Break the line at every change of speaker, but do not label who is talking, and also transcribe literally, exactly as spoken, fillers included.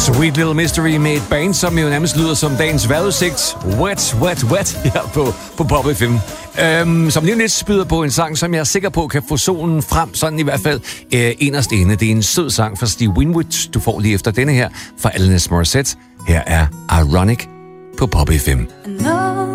Sweet Little Mystery med et band, som jo nærmest lyder som dagens vejrudsigt. Wet, wet, wet her på, på Pop F M. Øhm, som lige lidt spyder på en sang, som jeg er sikker på kan få solen frem, sådan i hvert fald øh, inderst inde. Det er en sød sang fra Steve Winwood, du får lige efter denne her fra Alanis Morissette. Her er Ironic på Pop F M.